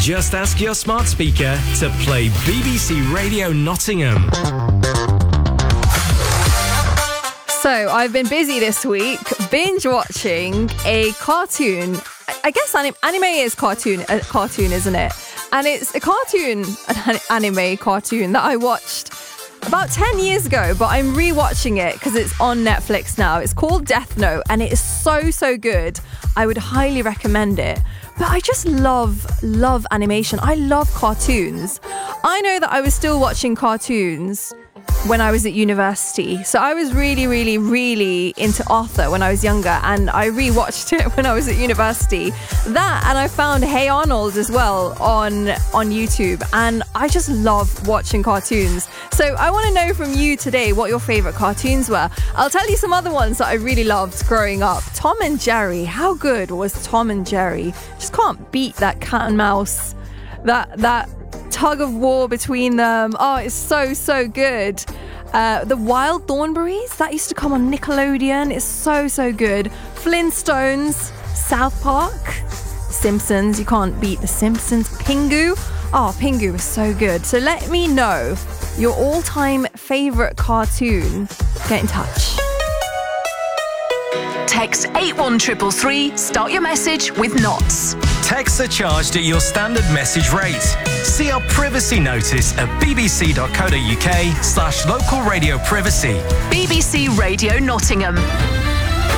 Just ask your smart speaker to play BBC Radio Nottingham. So, I've been busy this week binge watching a cartoon. I guess anime is a cartoon, isn't it? And it's an anime cartoon that I watched about 10 years ago, but I'm rewatching it because it's on Netflix now. It's called Death Note, and it is so good. I would highly recommend it. But I just love animation. I love cartoons. I know that I was still watching cartoons when I was at university. So I was really into Arthur when I was younger, and I rewatched it when I was at university. That, and I found Hey Arnold as well on YouTube, and I just love watching cartoons. So I want to know from you today what your favorite cartoons were. I'll tell you some other ones that I really loved growing up. Tom and Jerry. How good was Tom and Jerry? Just can't beat that cat and mouse. That tug of war between them. Oh, it's so good. The Wild Thornberrys, that used to come on Nickelodeon. It's so good. Flintstones, South Park, Simpsons. You can't beat the Simpsons. Pingu. Oh, Pingu was so good. So let me know your all-time favorite cartoon. Get in touch. Text 81333, start your message with NOTS. Texts are charged at your standard message rate. See our privacy notice at bbc.co.uk/local radio privacy. BBC Radio Nottingham.